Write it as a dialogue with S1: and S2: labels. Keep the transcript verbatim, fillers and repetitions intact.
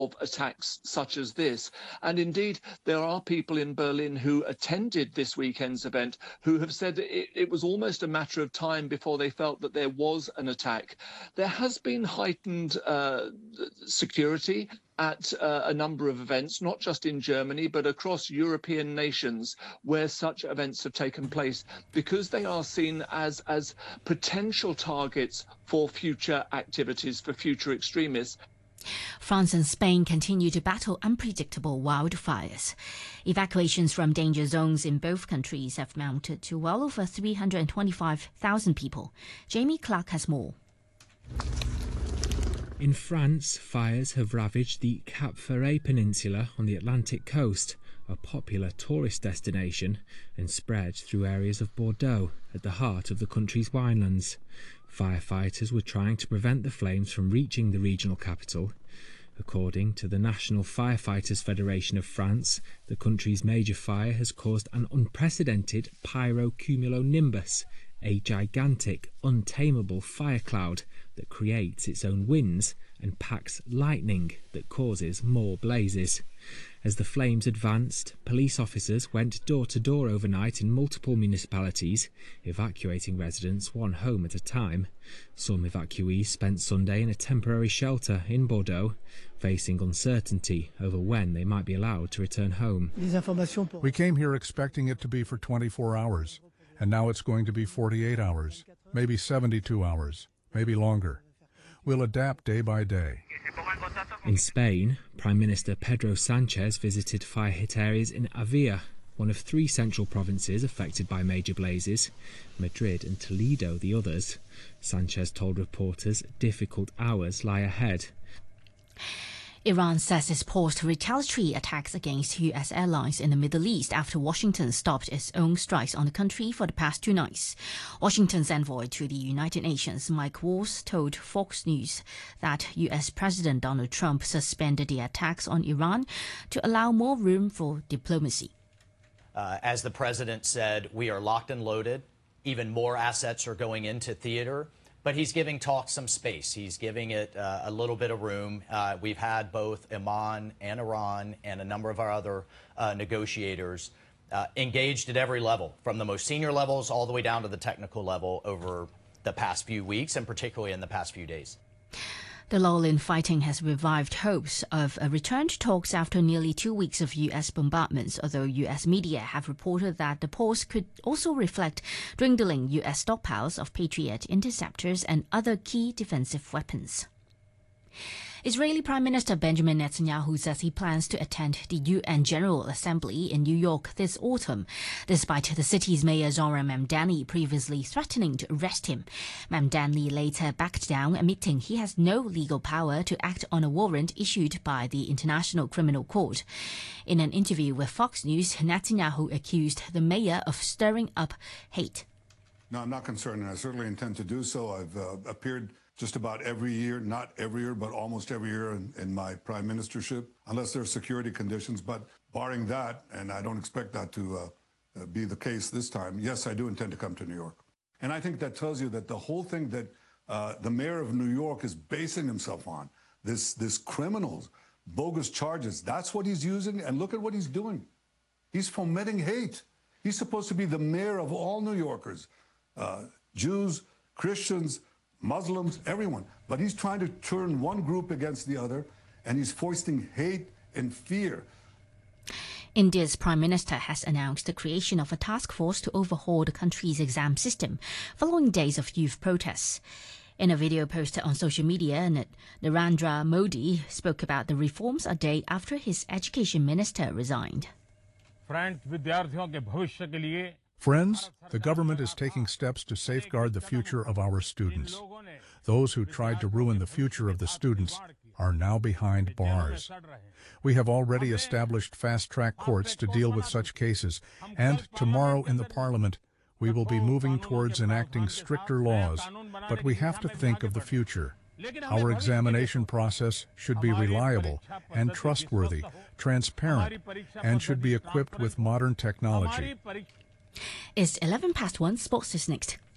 S1: of attacks such as this. And indeed, there are people in Berlin who attended this weekend's event who have said that it, it was almost a matter of time before they felt that there was an attack. There has been heightened uh, security at uh, a number of events, not just in Germany, but across European nations where such events have taken place, because they are seen as, as potential targets for future activities, for future extremists.
S2: France and Spain continue to battle unpredictable wildfires. Evacuations from danger zones in both countries have mounted to well over three hundred twenty-five thousand people. Jamie Clark has more.
S3: In France, fires have ravaged the Cap Ferret Peninsula on the Atlantic coast, a popular tourist destination, and spread through areas of Bordeaux at the heart of the country's winelands. Firefighters were trying to prevent the flames from reaching the regional capital. According to the National Firefighters Federation of France, the country's major fire has caused an unprecedented pyrocumulonimbus, a gigantic, untamable fire cloud that creates its own winds and packs lightning that causes more blazes. As the flames advanced, police officers went door to door overnight in multiple municipalities, evacuating residents one home at a time. Some evacuees spent Sunday in a temporary shelter in Bordeaux, facing uncertainty over when they might be allowed to return home.
S4: We came here expecting it to be for twenty-four hours, and now it's going to be forty-eight hours, maybe seventy-two hours, maybe longer. We'll adapt day by day.
S3: In Spain, Prime Minister Pedro Sanchez visited fire-hit areas in Avia, one of three central provinces affected by major blazes, Madrid and Toledo the others. Sanchez told reporters difficult hours lie ahead.
S2: Iran says it's paused retaliatory attacks against U S airlines in the Middle East after Washington stopped its own strikes on the country for the past two nights. Washington's envoy to the United Nations, Mike Waltz, told Fox News that U S President Donald Trump suspended the attacks on Iran to allow more room for diplomacy.
S5: Uh, as the president said, we are locked and loaded. Even more assets are going into theater. But he's giving talks some space. He's giving it uh, a little bit of room. Uh, we've had both Oman and Iran and a number of our other uh, negotiators uh, engaged at every level, from the most senior levels all the way down to the technical level over the past few weeks, and particularly in the past few days.
S2: The lull in fighting has revived hopes of a return to talks after nearly two weeks of U S bombardments, although U S media have reported that the pause could also reflect dwindling U S stockpiles of Patriot interceptors and other key defensive weapons. Israeli Prime Minister Benjamin Netanyahu says he plans to attend the U N General Assembly in New York this autumn, despite the city's mayor Zohran Mamdani previously threatening to arrest him. Mamdani later backed down, admitting he has no legal power to act on a warrant issued by the International Criminal Court. In an interview with Fox News, Netanyahu accused the mayor of stirring up hate.
S6: No, I'm not concerned, and I certainly intend to do so. I've uh, appeared just about every year, not every year, but almost every year in, in my prime ministership, unless there are security conditions. But barring that, and I don't expect that to uh, be the case this time, yes, I do intend to come to New York. And I think that tells you that the whole thing that uh, the mayor of New York is basing himself on, this, this criminals, bogus charges, that's what he's using. And look at what he's doing. He's fomenting hate. He's supposed to be the mayor of all New Yorkers, uh, Jews, Christians, Muslims, everyone. But he's trying to turn one group against the other, and he's foisting hate and fear.
S2: India's Prime Minister has announced the creation of a task force to overhaul the country's exam system following days of youth protests. In a video posted on social media, Narendra Modi spoke about the reforms a day after his education minister resigned.
S4: Friends, the government is taking steps to safeguard the future of our students. Those who tried to ruin the future of the students are now behind bars. We have already established fast-track courts to deal with such cases, and tomorrow in the Parliament, we will be moving towards enacting stricter laws, but we have to think of the future. Our examination process should be reliable and trustworthy, transparent, and should be equipped with modern technology.
S2: It's eleven past one. Sports is next.